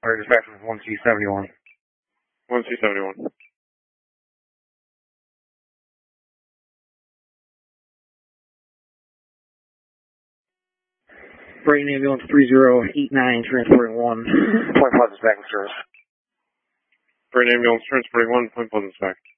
Or dispatch with 1C71. 1C71. Brighton Ambulance 3089, transporting 1. Point Pleasant back in service. Brighton Ambulance transporting 1, Point Pleasant back.